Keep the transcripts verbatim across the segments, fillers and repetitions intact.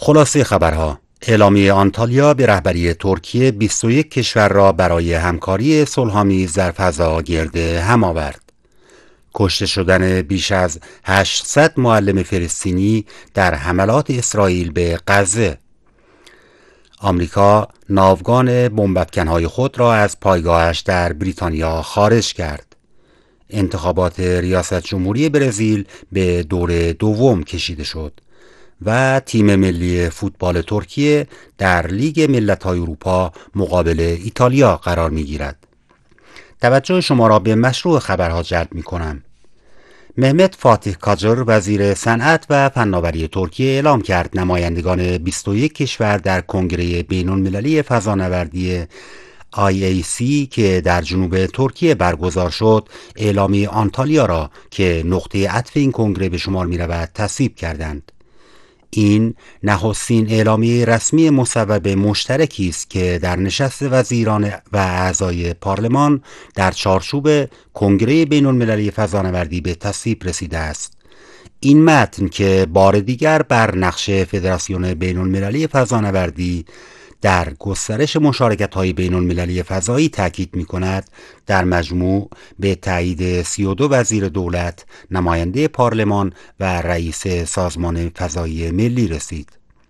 خلاصه خبرها: اعلامیه آنتالیا به رهبری ترکیه بیست و یک کشور را برای همکاری صلح‌آمیز در فضا گرد هم آورد. کشته شدن بیش از هشتصد معلم فلسطینی در حملات اسرائیل به غزه. آمریکا ناوگان بمب‌افکن‌های خود را از پایگاهش در بریتانیا خارج کرد. انتخابات ریاست جمهوری برزیل به دور دوم کشیده شد و تیم ملی فوتبال ترکیه در لیگ ملت‌های اروپا مقابل ایتالیا قرار می‌گیرد. توجه شما را به مشروع خبرها جلب می‌کنم. مهمت فاتح کاجر وزیر صنعت و فناوری ترکیه اعلام کرد نمایندگان بیست و یک کشور در کنگره بین‌المللی فضانوردی آی ای سی که در جنوب ترکیه برگزار شد، اعلامیه آنتالیا را که نقطه عطف این کنگره به شمار می‌رود تصویب کردند. این نخستین اعلامیه رسمی مصوب مشترکی است که در نشست وزیران و اعضای پارلمان در چارچوب کنگره بین‌المللی فضانوردی به تصویب رسیده است. این متن که بار دیگر بر نقش فدراسیون بین‌المللی فضانوردی در گسترش مشارکت‌های بین‌المللی فضایی تاکید می‌کند، در مجموع به تایید سی و دو وزیر دولت، نماینده پارلمان و رئیس سازمان فضایی ملی رسید.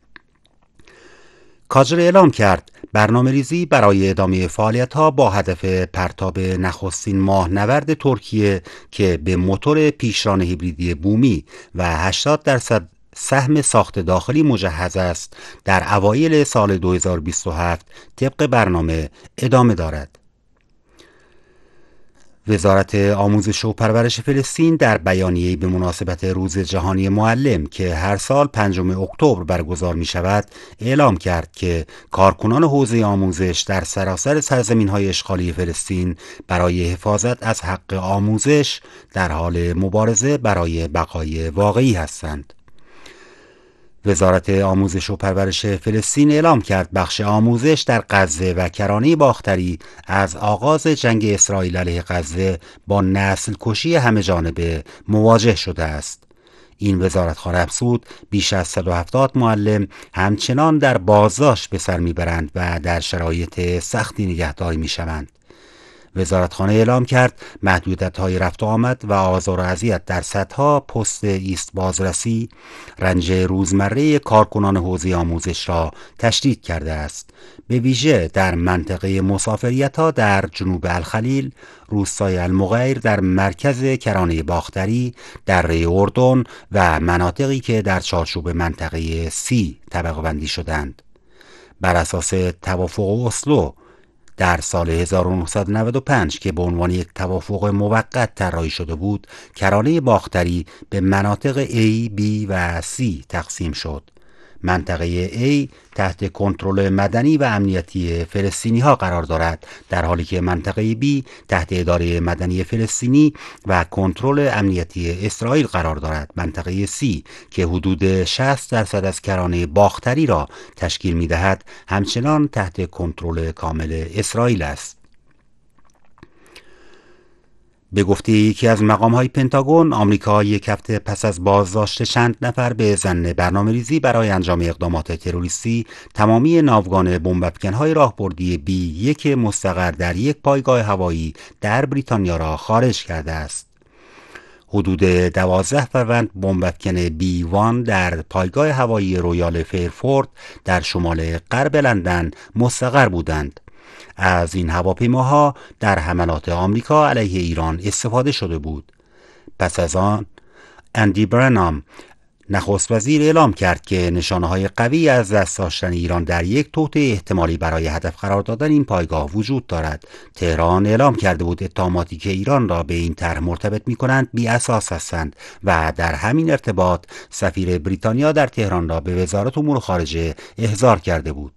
کاجر اعلام کرد برنامه ریزی برای ادامه فعالیت‌ها با هدف پرتاب نخستین ماهنورد ترکیه که به موتور پیشران هیبریدی بومی و هشتاد درصد سهم ساخت داخلی مجهز است، در اوایل سال دو هزار و بیست و هفت طبق برنامه ادامه دارد. وزارت آموزش و پرورش فلسطین در بیانیه‌ای به مناسبت روز جهانی معلم که هر سال پنجم اکتبر برگزار می شود اعلام کرد که کارکنان حوزه آموزش در سراسر سرزمین‌های اشغالی فلسطین برای حفاظت از حق آموزش در حال مبارزه برای بقای واقعی هستند. وزارت آموزش و پرورش فلسطین اعلام کرد بخش آموزش در غزه و کرانه باختری از آغاز جنگ اسرائیل علیه غزه با نسل کشی همه جانبه مواجه شده است. این وزارتخانه افزود بیش از صد و هفتاد معلم همچنان در بازداشت به سر میبرند و در شرایط سختی نگهداری میشوند. وزارتخانه اعلام کرد محدودیت‌های رفت و آمد و آزار و اذیت در صدها پست ایست بازرسی رنج روزمره کارکنان حوزه آموزش را تشدید کرده است، به ویژه در منطقه مسافریت‌ها در جنوب الخلیل، روستای المغیر در مرکز کرانه باختری، دره اردن و مناطقی که در چارچوب منطقه سی طبقه بندی شدند. بر اساس توافق اسلو در سال هزار و نهصد و نود و پنج که به عنوان یک توافق موقت طراحی شده بود، کرانه باختری به مناطق A، B و C تقسیم شد. منطقه A تحت کنترل مدنی و امنیتی فلسطینی ها قرار دارد، در حالی که منطقه B تحت اداره مدنی فلسطینی و کنترل امنیتی اسرائیل قرار دارد. منطقه C که حدود شصت درصد از کرانه باختری را تشکیل می دهد، همچنان تحت کنترل کامل اسرائیل است. به گفته یکی از مقام‌های پنتاگون، آمریکا یک هفته پس از بازداشت چند نفر به ظن برنامه‌ریزی برای انجام اقدامات تروریستی، تمامی ناوگان بمب‌افکن‌های راهبردی بی یک مستقر در یک پایگاه هوایی در بریتانیا را خارج کرده است. حدود دوازده فروند بمب‌افکن بی یک در پایگاه هوایی رویال فیرفورد در شمال غرب لندن مستقر بودند. از این هواپیماها در حملات آمریکا علیه ایران استفاده شده بود. پس از آن اندی برنام نخست وزیر اعلام کرد که نشانه‌های قوی از دست داشتن ایران در یک توطئه احتمالی برای هدف قرار دادن این پایگاه وجود دارد. تهران اعلام کرده بود اتهاماتی که ایران را به این طرح مرتبط می‌کنند بی اساس هستند و در همین ارتباط سفیر بریتانیا در تهران را به وزارت امور خارجه احضار کرده بود.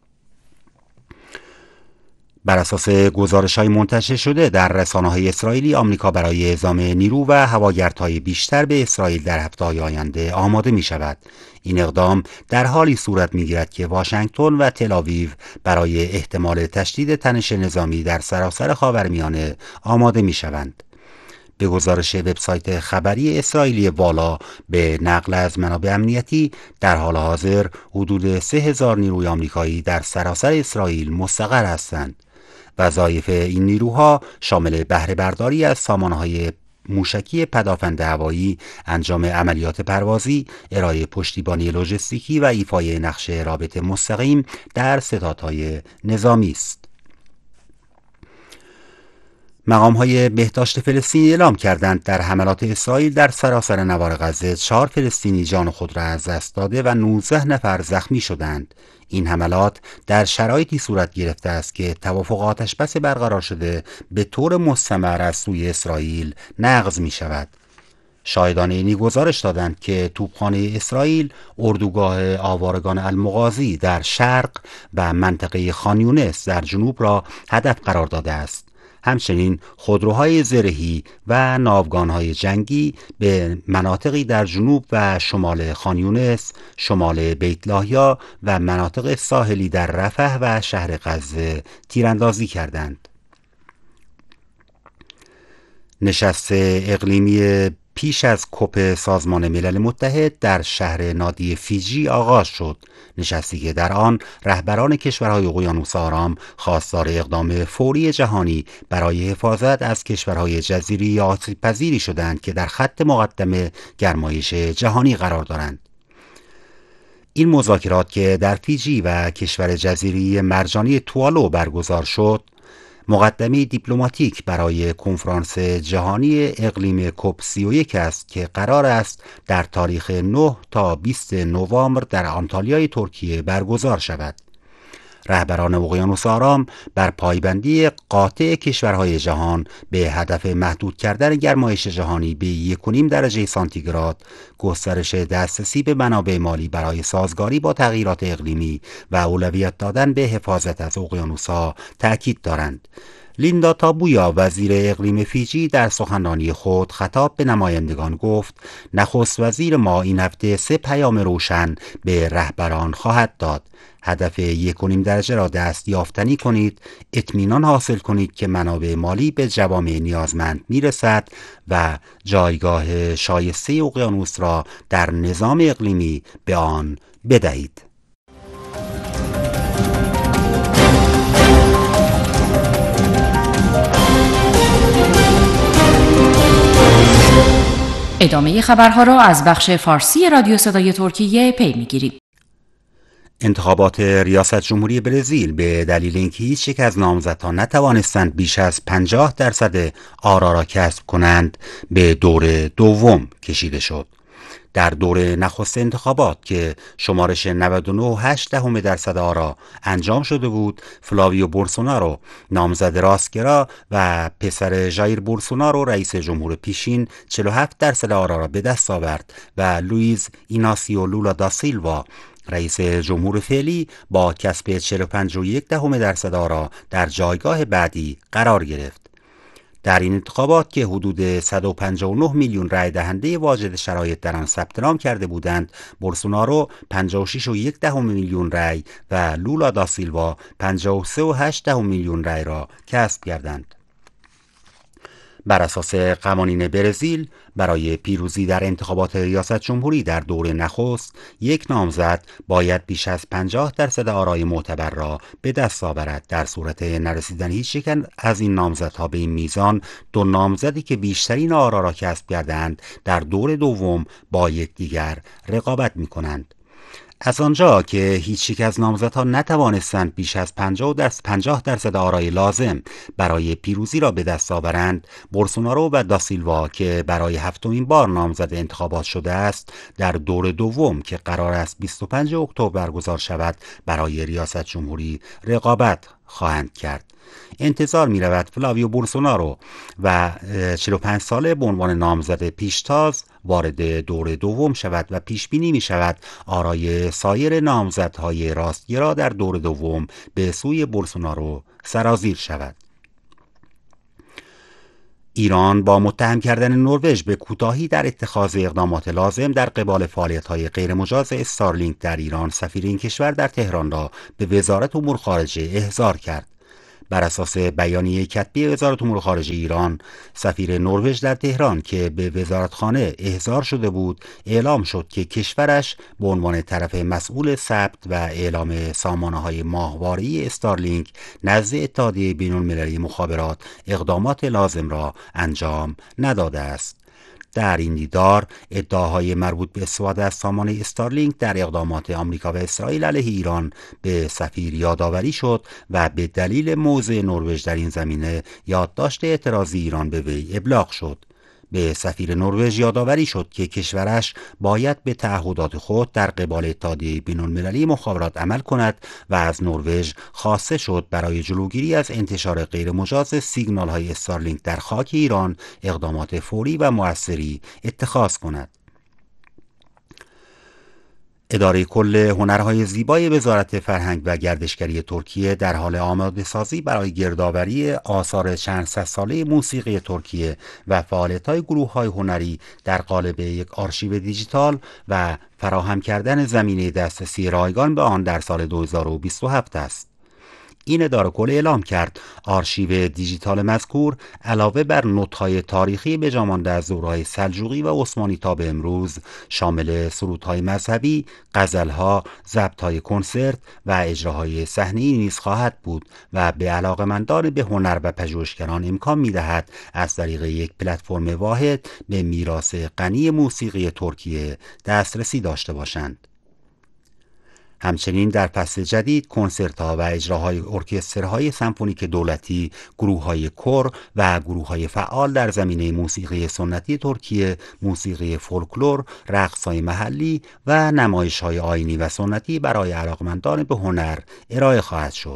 بر اساس گزارش‌های منتشر شده در رسانه‌های اسرائیلی، آمریکا برای اعزام نیرو و هواگردهای بیشتر به اسرائیل در هفته‌های آینده آماده می‌شود. این اقدام در حالی صورت می‌گیرد که واشنگتن و تل‌آویو برای احتمال تشدید تنش نظامی در سراسر خاورمیانه آماده می‌شوند. به گزارش وبسایت خبری اسرائیلی والا به نقل از منابع امنیتی، در حال حاضر حدود سه هزار نیروی آمریکایی در سراسر اسرائیل مستقر هستند. وظایف این نیروها شامل بهره برداری از سامانه‌های موشکی پدافند هوایی، انجام عملیات پروازی، ارائه پشتیبانی لوجستیکی و ایفای نقش رابط مستقیم در ستادهای نظامی است. مقام‌های بهداشت فلسطین اعلام کردند در حملات اسرائیل در سراسر نوار غزه چهار فلسطینی جان خود را از دست داده و نوزده نفر زخمی شدند. این حملات در شرایطی صورت گرفته است که توافق آتش‌بس برقرار شده به طور مستمر از سوی اسرائیل نقض می شود. شاهدان اینی گزارش دادند که توپخانه اسرائیل اردوگاه آوارگان المغازی در شرق و منطقه خان یونس در جنوب را هدف قرار داده است. همچنین خودروهای زرهی و ناوگانهای جنگی به مناطقی در جنوب و شمال خان یونس، شمال بیت لاهیا و مناطق ساحلی در رفح و شهر غزه تیراندازی کردند. نشست اقلیمی پیش از کپ سازمان ملل متحد در شهر نادی فیجی آغاز شد. نشستی که در آن رهبران کشورهای اقیانوس آرام خواستار اقدام فوری جهانی برای حفاظت از کشورهای جزیری آسیب پذیری شدند که در خط مقدم گرمایش جهانی قرار دارند. این مذاکرات که در فیجی و کشور جزیری مرجانی توالو برگزار شد، مقدمه دیپلماتیک برای کنفرانس جهانی اقلیم کپ سی و یک است که قرار است در تاریخ نه تا بیست نوامبر در آنتالیای ترکیه برگزار شود. رهبران اقیانوس آرام بر پایبندی قاطع کشورهای جهان به هدف محدود کردن گرمایش جهانی به یک و نیم درجه سانتیگراد، گسترش دسترسی به منابع مالی برای سازگاری با تغییرات اقلیمی و اولویت دادن به حفاظت از اقیانوس‌ها تأکید دارند. لیندا تابویا وزیر اقلیم فیجی در سخنرانی خود خطاب به نمایندگان گفت: نخست وزیر ما این هفته سه پیام روشن به رهبران خواهد داد. هدف یک و نیم درجه را دست یافتنی کنید، اطمینان حاصل کنید که منابع مالی به جوامع نیازمند میرسد و جایگاه شایسته اقیانوس را در نظام اقلیمی به آن بدهید. ادامه خبرها را از بخش فارسی رادیو صدای ترکیه پی میگیریم. انتخابات ریاست جمهوری برزیل به دلیل اینکه هیچ یک از نامزدها نتوانستند بیش از پنجاه درصد آرا را کسب کنند به دور دوم کشیده شد. در دور نخست انتخابات که شمارش نود و نه و هشت دهم درصد آرا انجام شده بود، فلاویو بولسونارو نامزد راستگرا و پسر ژایر بولسونارو رئیس جمهور پیشین چهل و هفت درصد آرا را به دست آورد و لوئیز ایناسیو لولا دا سیلوا رئیس جمهور فعلی با کسب چهل و پنج و یک دهم درصد آرا در جایگاه بعدی قرار گرفت. در این انتخابات که حدود صد و پنجاه و نه میلیون رای دهنده واجد شرایط در آن ثبت نام کرده بودند، بولسونارو پنجاه و شش و یک دهم میلیون رای و لولا دا سیلوا پنجاه و سه و هشت دهم میلیون رای را کسب کردند. بر اساس قوانین برزیل، برای پیروزی در انتخابات ریاست جمهوری در دور نخست، یک نامزد باید بیش از پنجاه درصد آرای معتبر را به دست آورد. در صورت نرسیدن هیچ یک از این نامزدها به این میزان، دو نامزدی که بیشترین آرا را کسب کردند در دور دوم با یکدیگر رقابت می‌کنند. از آنجا که هیچ یک از نامزدها نتوانستند بیش از پنجاه درصد آرای لازم برای پیروزی را به دست آورند، بولسونارو و داسیلوا که برای هفتمین بار نامزد انتخابات شده است، در دور دوم که قرار است بیست و پنجم اکتبر برگزار شود برای ریاست جمهوری رقابت خواهند کرد. انتظار می رود فلاویو بولسونارو و چهل و پنج ساله به عنوان نامزد پیشتاز وارد دور دوم شود و پیش بینی می شود آرای سایر نامزدهای راستگرا در دور دوم به سوی بولسونارو سرازیر شود. ایران با متهم کردن نروژ به کوتاهی در اتخاذ اقدامات لازم در قبال فعالیت‌های غیرمجاز استارلینک در ایران، سفیر این کشور در تهران را به وزارت امور خارجه احضار کرد. بر اساس بیانیه کتبی وزارت امور خارجه ایران، سفیر نروژ در تهران که به وزارتخانه احضار شده بود اعلام شد که کشورش به عنوان طرف مسئول ثبت و اعلام سامانه‌های ماهواره‌ای استارلینک نزد اتحادیه بین‌المللی مخابرات اقدامات لازم را انجام نداده است. در این دیدار ادعاهای مربوط به استفاده از سامانه استارلینک در اقدامات آمریکا و اسرائیل علیه ایران به سفیر یادآوری شد و به دلیل موضع نروژ در این زمینه یادداشت اعتراضی ایران به وی ابلاغ شد. به سفیر نروژ یادآوری شد که کشورش باید به تعهدات خود در قبال اتحادیه بین‌المللی مخابرات عمل کند و از نروژ خواسته شد برای جلوگیری از انتشار غیرمجاز سیگنال‌های استارلینک در خاک ایران اقدامات فوری و مؤثری اتخاذ کند. اداره کل هنرهای زیبای وزارت فرهنگ و گردشگری ترکیه در حال آماده سازی برای گردآوری آثار چند صد ساله موسیقی ترکیه و فعالیت‌های گروه‌های هنری در قالب یک آرشیو دیجیتال و فراهم کردن زمینه دسترسی رایگان به آن در سال دو هزار و بیست و هفت است. این اداره کل اعلام کرد آرشیو دیجیتال مذکور علاوه بر نوت‌های تاریخی به جا مانده از دوره‌های سلجوقی و عثمانی تا به امروز شامل سرودهای مذهبی، غزل‌ها، ضبط‌های کنسرت و اجراهای صحنه‌ای نیز خواهد بود و به علاقه‌مندان به هنر و پژوهشگران امکان می‌دهد از طریق یک پلتفرم واحد به میراث غنی موسیقی ترکیه دسترسی داشته باشند. همچنین در فصل جدید کنسرت‌ها و اجراهای ارکسترهای سمفونیک دولتی، گروه‌های کور و گروه‌های فعال در زمینه موسیقی سنتی ترکیه، موسیقی فولکلور، رقص‌های محلی و نمایش‌های آیینی و سنتی برای علاقمندان به هنر ارائه خواهد شد.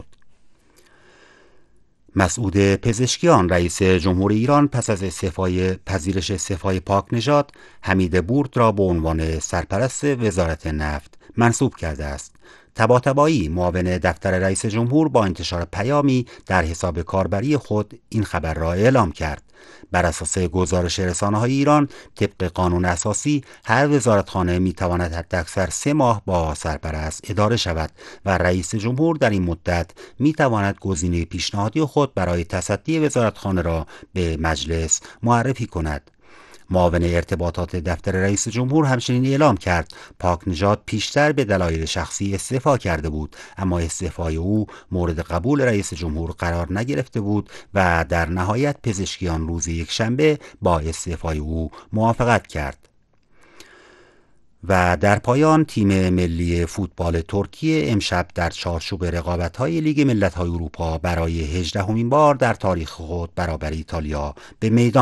مسعود پزشکیان رئیس جمهور ایران پس از استعفای پذیرش استعفای پاکنژاد حمید بورد را به عنوان سرپرست وزارت نفت منصوب کرده است. طباطبایی معاون دفتر رئیس جمهور با انتشار پیامی در حساب کاربری خود این خبر را اعلام کرد. بر اساس گزارش رسانه‌های ایران طبق قانون اساسی هر وزارتخانه میتواند حداکثر سه ماه با سرپرست اداره شود و رئیس جمهور در این مدت میتواند گزینه پیشنهادی خود برای تصدی وزارتخانه را به مجلس معرفی کند. معاون ارتباطات دفتر رئیس جمهور همچنین اعلام کرد پاکنژاد پیشتر به دلایل شخصی استعفا کرده بود، اما استعفای او مورد قبول رئیس جمهور قرار نگرفته بود و در نهایت پزشکیان روز یکشنبه با استعفای او موافقت کرد. و در پایان تیم ملی فوتبال ترکیه امشب در چارچوب رقابت‌های لیگ ملت‌های اروپا برای هجدهمین بار در تاریخ خود برابر ایتالیا به میدان